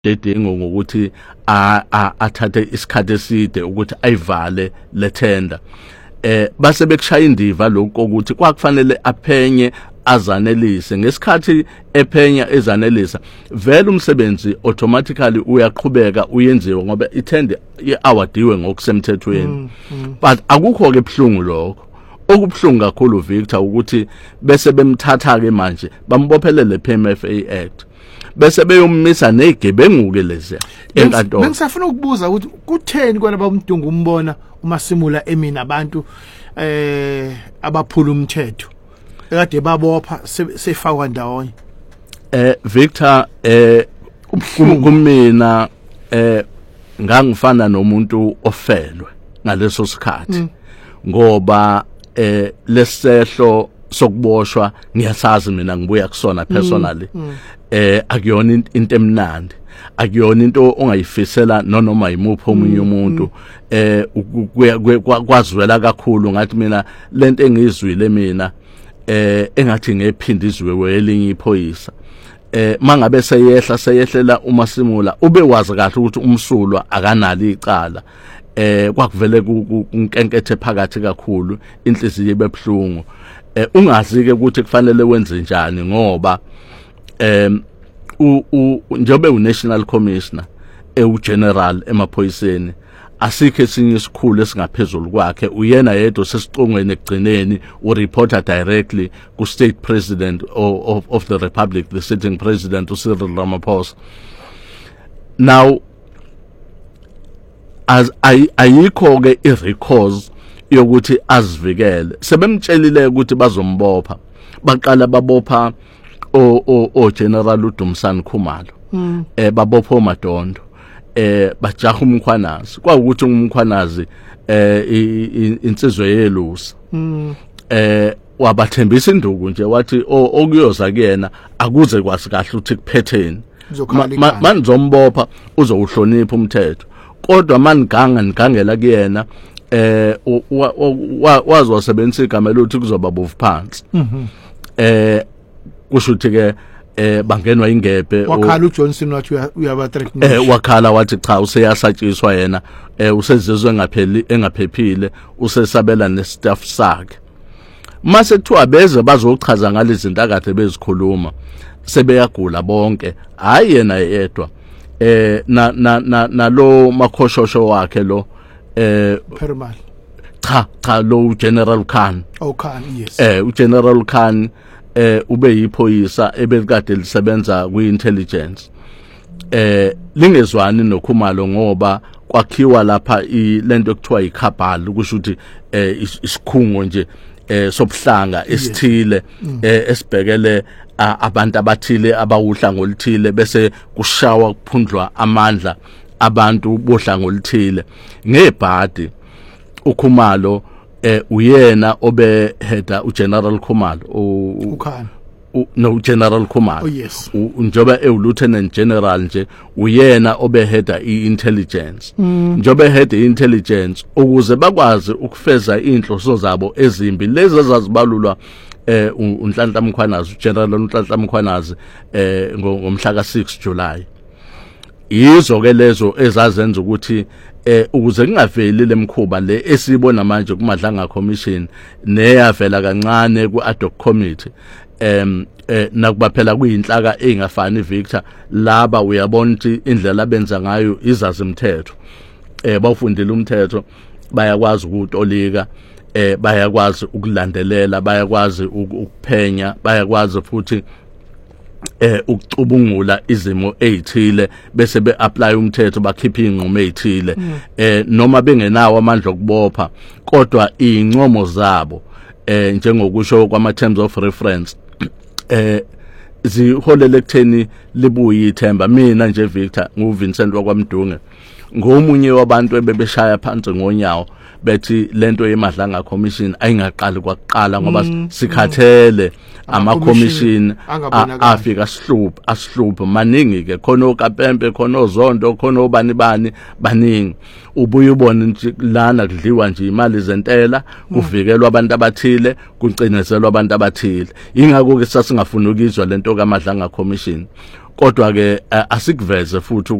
dedingo ngokuthi athathe isikhathi eside ukuthi ayivale le tender. Base bekushaya indiva lokho ukuthi kwakufanele aphenye azanelise ngesikhathi ephenya ezanelisa vele umsebenzi automatically uyaqhubeka uyenziwe ngoba itender awadiwe ngokusemthethweni. But akukho ke ebhlungu lokho. Okubhlungu kakhulu Victor ukuthi bese bemthatha ke manje bambophelele PMFA Act bese beyomisa nezigebengu lezi enkantolo. Bengisafuna ukubuza ukuthi kutheni kwalaba umdungu umbona uMasimula emina abantu abaphula umthetho ekade babopha sefakwa ndawonye. Victor kumina ngangifana nomuntu ofelwe ngaleso sikhathi ngoba lesehlo sokuboshwa ngiyasazi mina ngibuya kusona personally akuyona into emnandi akuyona into ongayifisela noma yimuphi omunye umuntu kwazwela kakhulu ngathi mina lento engizwile mina engathi ngephindizwe welinye iphoyisa mangabe seyehlela uMasimula ube wazi kahle ukuthi umsulwa akanalo icala kwakuvele kunkenkethe phakathi kakhulu inhliziyo ebebhlungu ungazi ke ukuthi kufanele wenze njani ngoba njobe uNational Commissioner uGeneral emaphoyiseni asikho esinye isikhulu esingaphezulu kwakhe uyena yedwa sesicongweni ekugcineni ureporter directly ku state president of the republic, the sitting president Cyril Ramaphosa. Now as ayikho ke irecords yokuthi azivikele sebemtshelile ukuthi bazombopha baqala babopha o General uDumsani Khumalo babopha uMadondo bajaha umkhwanazi kwaukuthi umkhwanazi insizwe yelusa wabathembisa induku nje wathi okuyoza kuyena akuze kwazi kahle ukuthi kuphetheni manizombopha uzowuhlonipha umthetho kodwa manigangela kuyena wazi wasebenzisa igama lokuthi kuzoba bovu phansi kusho ukuthi ke bangenwa ingebhe wakhala uJohnson wathi uyaba threaten wakhala wathi cha useyasatshiswa yena usezizwe engaphephile usesabela nestaff sakhe mase kuthiwa beze bazochaza ngalezi zinto akade bezikhuluma sebeyagula bonke hayi yena yedwa na lo makhoshosho wakhe lo Permal cha lo General Khan Khan yes uGeneral Khan ube yiphoyisa ebekade lisebenza kwi-intelligence lingezwani noKhumalo ngoba kwakhiwa lapha lento ekuthiwa ikhabhali kusho ukuthi isikhungo nje sobuhlanga esithile esibhekele abantu abathile abawuhlanga oluthile bese kushawa kuphundlwa amandla abantu bohlanga oluthile ngebhadi uKhumalo uyena obeheda uGeneral Khumalo uKhan no General Khumalo yes njoba Lieutenant General nje uyena obeheda iintelligence njoba eheda iintelligence ukuze bakwazi ukufeza inhloso zabo ezimbi lezi ezazibalulwa uNhlanhla Mkhwanazi uGeneral uNhlanhla Mkhwanazi ngomhla ka6 July yizo ke lezo ezazenza ukuthi ukuze kungaveli lemkhuba le esibona manje kuMadlanga Commission neyavela kancane ku-ad hoc committee nakuba phela kuyinhlaka engafani Victor laba uyabona ukuthi indlela benza ngayo izazi umthetho bawufundile umthetho bayakwazi ukutolika bayakwazi ukulandelela bayakwazi ukuphenya bayakwazi futhi ukucubungula izimo ezithile bese beapply umthetho bakhipha inqumo ezithile noma bengenawo amandla okubopha kodwa incomo zabo njengokusho kwama terms of reference ziholele ekutheni libuye ithemba mina nje Victor nguVincent wakwaMdunge ngomunye wabantu ebebeshaya phansi ngonyawo bethi lento yeMadlanga Commission ayingaqali kwakuqala ngoba sikhathele ama commission afika asihlupha maningi ke khona oKapempe khona oZondo khona obani baningi ubuye ubone nje lana kudliwa nje imali zentela kuvikelwa abantu abathile kucinezelwa abantu abathile ingakho ke sasingafuna ukizwa lento kaMadlanga Commission kodwa ke asikuveze futhi